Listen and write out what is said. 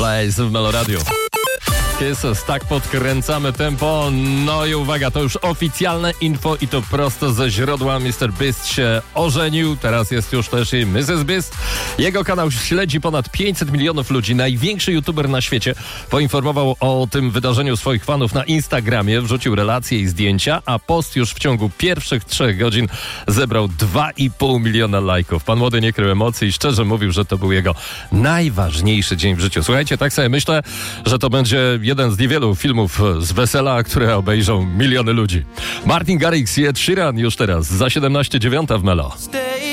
Place w Melo Radio. Kisses, tak podkręcamy tempo. No i uwaga, to już oficjalne info i to prosto ze źródła. Mr. Beast się ożenił, teraz jest już też i Mrs. Beast. Jego kanał śledzi ponad 500 milionów ludzi. Największy youtuber na świecie poinformował o tym wydarzeniu swoich fanów na Instagramie, wrzucił relacje i zdjęcia, a post już w ciągu pierwszych 3 godzin zebrał 2,5 miliona lajków. Pan młody nie krył emocji i szczerze mówił, że to był jego najważniejszy dzień w życiu. Słuchajcie, tak sobie myślę, że to będzie jeden z niewielu filmów z wesela, które obejrzą miliony ludzi. Martin Garrix i Ed Sheeran już teraz za 17:09 w Melo.